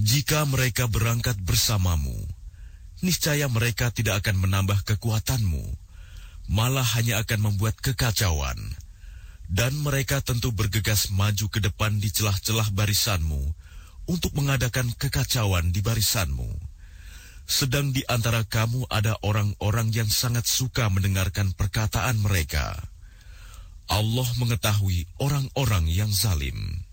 Jika mereka berangkat bersamamu, niscaya mereka tidak akan menambah kekuatanmu, malah hanya akan membuat kekacauan. Dan mereka tentu bergegas maju ke depan di celah-celah barisanmu untuk mengadakan kekacauan di barisanmu. Sedang di antara kamu ada orang-orang yang sangat suka mendengarkan perkataan mereka. Allah mengetahui orang-orang yang zalim.